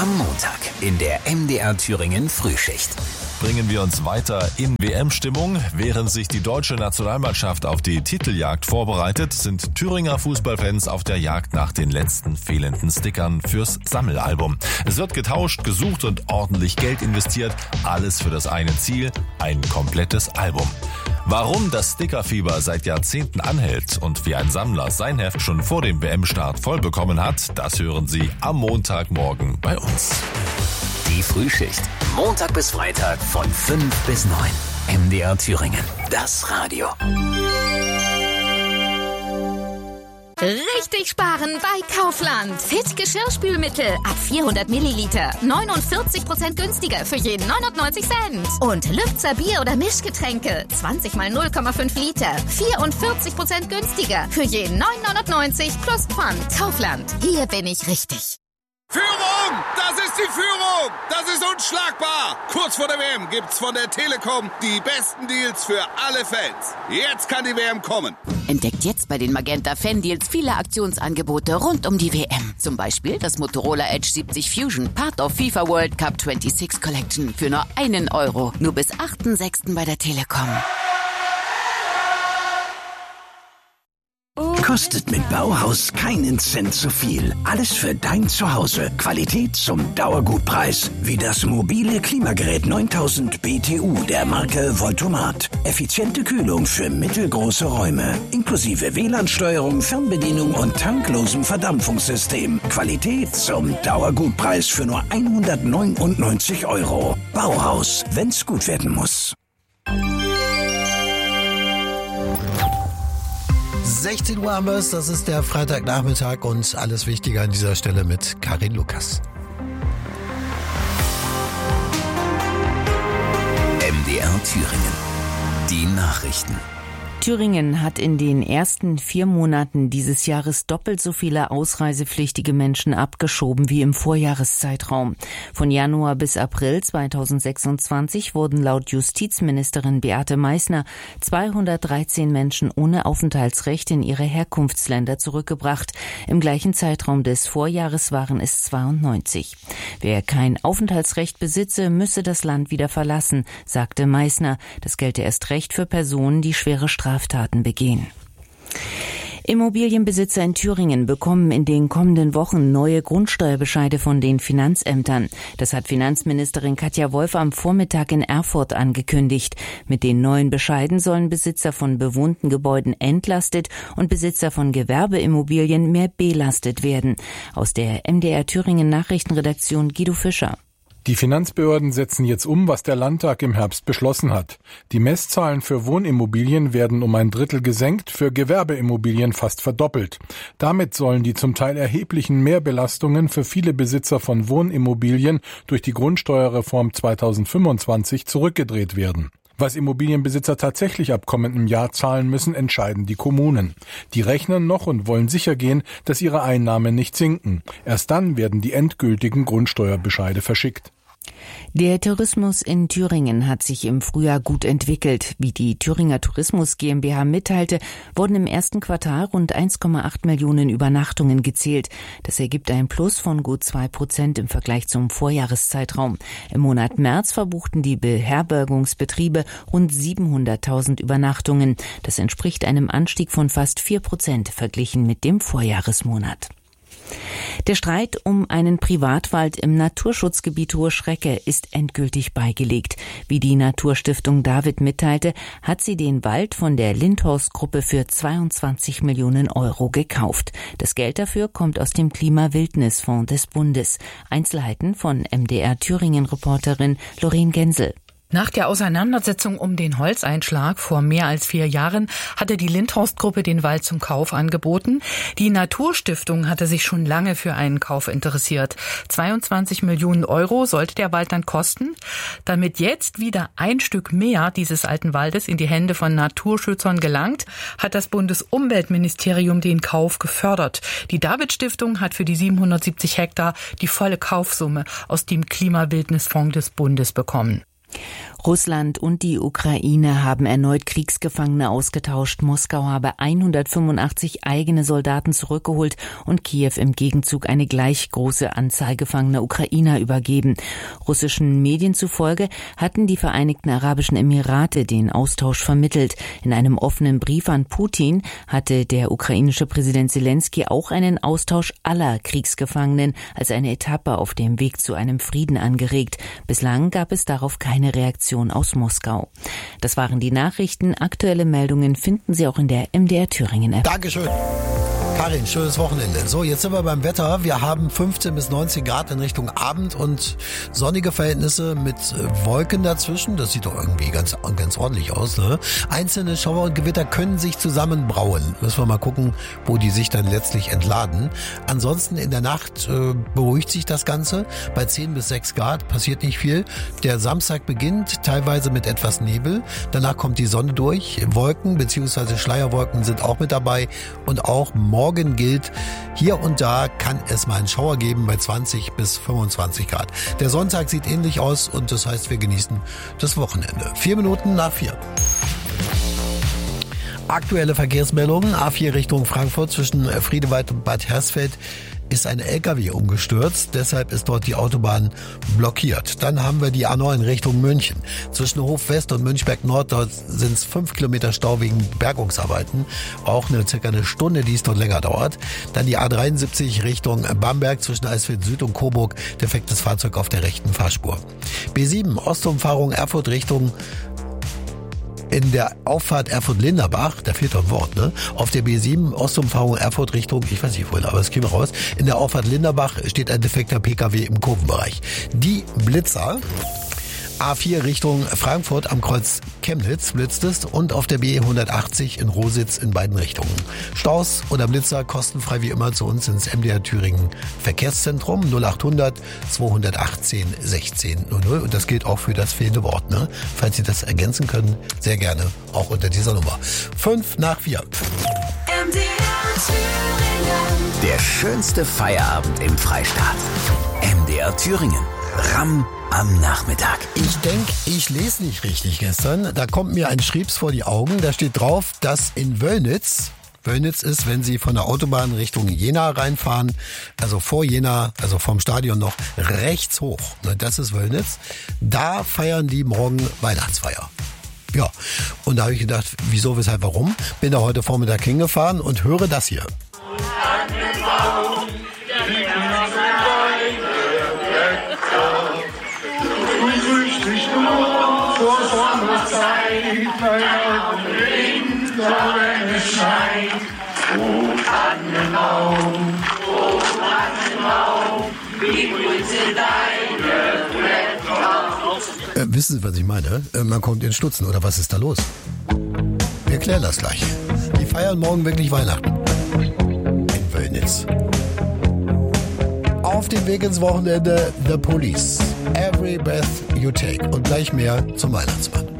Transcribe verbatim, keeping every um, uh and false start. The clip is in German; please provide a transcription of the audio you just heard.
Am Montag in der M D R Thüringen Frühschicht. Bringen wir uns weiter in W M-Stimmung. Während sich die deutsche Nationalmannschaft auf die Titeljagd vorbereitet, sind Thüringer Fußballfans auf der Jagd nach den letzten fehlenden Stickern fürs Sammelalbum. Es wird getauscht, gesucht und ordentlich Geld investiert. Alles für das eine Ziel, ein komplettes Album. Warum das Stickerfieber seit Jahrzehnten anhält und wie ein Sammler sein Heft schon vor dem W M-Start voll bekommen hat, das hören Sie am Montagmorgen bei uns. Die Frühschicht. Montag bis Freitag von fünf bis neun. M D R Thüringen. Das Radio. Richtig sparen bei Kaufland. Fit Geschirrspülmittel ab vierhundert Milliliter. neunundvierzig Prozent günstiger für jeden neunundneunzig Cent. Und Lübzer Bier- oder Mischgetränke. zwanzig mal null Komma fünf Liter. vierundvierzig Prozent günstiger für jeden neun neunundneunzig plus Pfand. Kaufland. Hier bin ich richtig. Führung! Das ist die Führung! Das ist unschlagbar! Kurz vor der W M gibt's von der Telekom die besten Deals für alle Fans. Jetzt kann die W M kommen. Entdeckt jetzt bei den Magenta Fan Deals viele Aktionsangebote rund um die W M. Zum Beispiel das Motorola Edge siebzig Fusion, Part of FIFA World Cup sechsundzwanzig Collection für nur einen Euro. Nur bis achten sechsten bei der Telekom. Kostet mit Bauhaus keinen Cent zu viel. Alles für dein Zuhause. Qualität zum Dauergutpreis. Wie das mobile Klimagerät neuntausend B T U der Marke Voltomat. Effiziente Kühlung für mittelgroße Räume. Inklusive W L A N-Steuerung, Fernbedienung und tanklosem Verdampfungssystem. Qualität zum Dauergutpreis für nur hundertneunundneunzig Euro. Bauhaus, wenn's gut werden muss. sechzehn Uhr haben wir es, das ist der Freitagnachmittag und alles Wichtige an dieser Stelle mit Karin Lukas. M D R Thüringen. Die Nachrichten. Thüringen hat in den ersten vier Monaten dieses Jahres doppelt so viele ausreisepflichtige Menschen abgeschoben wie im Vorjahreszeitraum. Von Januar bis April zweitausendsechsundzwanzig wurden laut Justizministerin Beate Meißner zweihundertdreizehn Menschen ohne Aufenthaltsrecht in ihre Herkunftsländer zurückgebracht. Im gleichen Zeitraum des Vorjahres waren es zweiundneunzig. Wer kein Aufenthaltsrecht besitze, müsse das Land wieder verlassen, sagte Meißner. Das gelte erst recht für Personen, die schwere Straftaten Straftaten begehen. Immobilienbesitzer in Thüringen bekommen in den kommenden Wochen neue Grundsteuerbescheide von den Finanzämtern. Das hat Finanzministerin Katja Wolf am Vormittag in Erfurt angekündigt. Mit den neuen Bescheiden sollen Besitzer von bewohnten Gebäuden entlastet und Besitzer von Gewerbeimmobilien mehr belastet werden. Aus der M D R Thüringen Nachrichtenredaktion Guido Fischer. Die Finanzbehörden setzen jetzt um, was der Landtag im Herbst beschlossen hat. Die Messzahlen für Wohnimmobilien werden um ein Drittel gesenkt, für Gewerbeimmobilien fast verdoppelt. Damit sollen die zum Teil erheblichen Mehrbelastungen für viele Besitzer von Wohnimmobilien durch die Grundsteuerreform zweitausendfünfundzwanzig zurückgedreht werden. Was Immobilienbesitzer tatsächlich ab kommendem Jahr zahlen müssen, entscheiden die Kommunen. Die rechnen noch und wollen sichergehen, dass ihre Einnahmen nicht sinken. Erst dann werden die endgültigen Grundsteuerbescheide verschickt. Der Tourismus in Thüringen hat sich im Frühjahr gut entwickelt. Wie die Thüringer Tourismus GmbH mitteilte, wurden im ersten Quartal rund eins Komma acht Millionen Übernachtungen gezählt. Das ergibt ein Plus von gut zwei Prozent im Vergleich zum Vorjahreszeitraum. Im Monat März verbuchten die Beherbergungsbetriebe rund siebenhunderttausend Übernachtungen. Das entspricht einem Anstieg von fast vier Prozent verglichen mit dem Vorjahresmonat. Der Streit um einen Privatwald im Naturschutzgebiet Hohe Schrecke ist endgültig beigelegt. Wie die Naturstiftung David mitteilte, hat sie den Wald von der Lindhorst-Gruppe für zweiundzwanzig Millionen Euro gekauft. Das Geld dafür kommt aus dem Klima-Wildnis-Fonds des Bundes. Einzelheiten von M D R Thüringen-Reporterin Lorraine Gensel. Nach der Auseinandersetzung um den Holzeinschlag vor mehr als vier Jahren hatte die Lindhorst-Gruppe den Wald zum Kauf angeboten. Die Naturstiftung hatte sich schon lange für einen Kauf interessiert. zweiundzwanzig Millionen Euro sollte der Wald dann kosten. Damit jetzt wieder ein Stück mehr dieses alten Waldes in die Hände von Naturschützern gelangt, hat das Bundesumweltministerium den Kauf gefördert. Die David-Stiftung hat für die siebenhundertsiebzig Hektar die volle Kaufsumme aus dem Klima-Wildnis-Fonds des Bundes bekommen. Russland und die Ukraine haben erneut Kriegsgefangene ausgetauscht. Moskau habe hundertfünfundachtzig eigene Soldaten zurückgeholt und Kiew im Gegenzug eine gleich große Anzahl gefangener Ukrainer übergeben. Russischen Medien zufolge hatten die Vereinigten Arabischen Emirate den Austausch vermittelt. In einem offenen Brief an Putin hatte der ukrainische Präsident Zelensky auch einen Austausch aller Kriegsgefangenen als eine Etappe auf dem Weg zu einem Frieden angeregt. Bislang gab es darauf keine Reaktion aus Moskau. Das waren die Nachrichten. Aktuelle Meldungen finden Sie auch in der M D R Thüringen App. Dankeschön. Karin, schönes Wochenende. So, jetzt sind wir beim Wetter. Wir haben fünfzehn bis neunzehn Grad in Richtung Abend und sonnige Verhältnisse mit Wolken dazwischen. Das sieht doch irgendwie ganz, ganz ordentlich aus, ne? Einzelne Schauer und Gewitter können sich zusammenbrauen. Müssen wir mal gucken, wo die sich dann letztlich entladen. Ansonsten in der Nacht äh, beruhigt sich das Ganze. Bei zehn bis sechs Grad passiert nicht viel. Der Samstag beginnt teilweise mit etwas Nebel. Danach kommt die Sonne durch. Wolken bzw. Schleierwolken sind auch mit dabei. Und auch morgen Morgen gilt, hier und da kann es mal einen Schauer geben bei zwanzig bis fünfundzwanzig Grad. Der Sonntag sieht ähnlich aus und das heißt, wir genießen das Wochenende. Vier Minuten nach vier. Aktuelle Verkehrsmeldungen. A vier Richtung Frankfurt zwischen Friedewald und Bad Hersfeld ist ein L K W umgestürzt, deshalb ist dort die Autobahn blockiert. Dann haben wir die A neun Richtung München. Zwischen Hof West und Münchberg Nord, dort sind es fünf Kilometer Stau wegen Bergungsarbeiten. Auch eine circa eine Stunde, die es dort länger dauert. Dann die A dreiundsiebzig Richtung Bamberg zwischen Eisfeld Süd und Coburg. Defektes Fahrzeug auf der rechten Fahrspur. B sieben Ostumfahrung Erfurt Richtung in der Auffahrt Erfurt-Linderbach, da fehlt doch ein Wort, ne? Auf der B sieben Ostumfahrung Erfurt Richtung, ich weiß nicht wohin, aber es kriegen wir raus. In der Auffahrt Linderbach steht ein defekter P K W im Kurvenbereich. Die Blitzer. A vier Richtung Frankfurt am Kreuz Chemnitz blitzt es und auf der B hundertachtzig in Rositz in beiden Richtungen. Staus oder Blitzer kostenfrei wie immer zu uns ins M D R Thüringen Verkehrszentrum null achthundert zweihundertachtzehn sechzehn null null und das gilt auch für das fehlende Wort, ne? Falls Sie das ergänzen können, sehr gerne auch unter dieser Nummer. Fünf nach vier. M D R Thüringen. Der schönste Feierabend im Freistaat. M D R Thüringen. Ramm am Nachmittag. Ich denke, ich lese nicht richtig gestern. Da kommt mir ein Schriebs vor die Augen. Da steht drauf, dass in Wöllnitz, Wöllnitz ist, wenn Sie von der Autobahn Richtung Jena reinfahren, also vor Jena, also vom Stadion noch rechts hoch. Das ist Wöllnitz. Da feiern die morgen Weihnachtsfeier. Ja, und da habe ich gedacht, wieso, weshalb, warum? Bin da heute Vormittag hingefahren und höre das hier. Vor Sommerzeit, weil auf dem Regen Sonne scheint. Oh, Tannenbaum, oh, Tannenbaum, wie grün sind deine Blätter. Äh, wissen Sie, was ich meine? Äh, man kommt in Stutzen, oder was ist da los? Wir klären das gleich. Die feiern morgen wirklich Weihnachten. In Wöllnitz. Auf dem Weg ins Wochenende The Police. Every Breath You Take. Und gleich mehr zum Weihnachtsmann.